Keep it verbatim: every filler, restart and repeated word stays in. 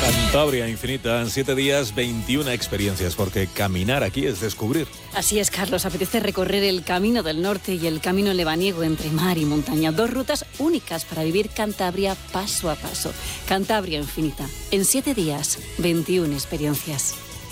Cantabria Infinita, en siete días, veintiuna experiencias, porque caminar aquí es descubrir. Así es, Carlos, apetece recorrer el Camino del Norte y el Camino Lebaniego entre mar y montaña. Dos rutas únicas para vivir Cantabria paso a paso. Cantabria Infinita, en siete días, veintiuna experiencias.